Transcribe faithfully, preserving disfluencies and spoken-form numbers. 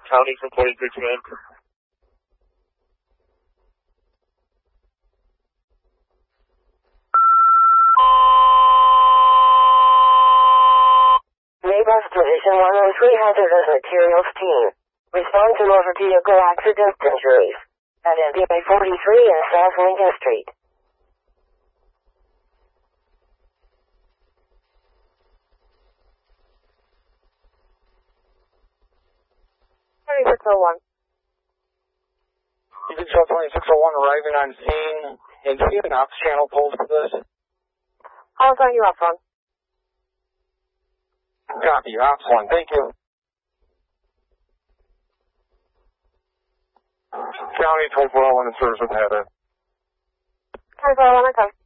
County from forty-three, ma'am. Maybus Division one oh three Hazardous Materials Team. Respond to motor vehicle accident injuries at N D A forty-three and South Lincoln Street. twenty-six oh one. Control twenty-six oh one arriving on scene. And do you have an ops channel pulled for this? I'll sign you up, son. Copy, ops one, thank you. County twenty-four oh one in service with Heather. twenty-four oh one, okay.